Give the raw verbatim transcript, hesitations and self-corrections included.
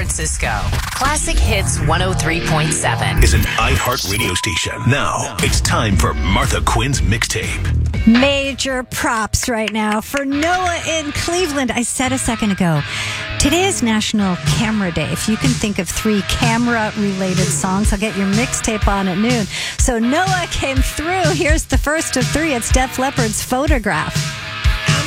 Francisco. Classic Hits one oh three point seven is an iHeart radio station. Now it's time for Martha Quinn's mixtape. Major props right now for Noah in Cleveland. I said a second ago, today is National Camera Day. If you can think of three camera-related songs, I'll get your mixtape on at noon. So Noah came through. Here's the first of three. It's Def Leppard's Photograph.